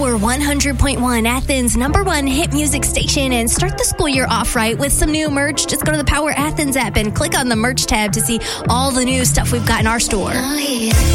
Power 100.1, Athens' #1 hit music station, and start the school year off right with some new merch. Just go to the Power Athens app and click on the merch tab to see all the new stuff we've got in our store.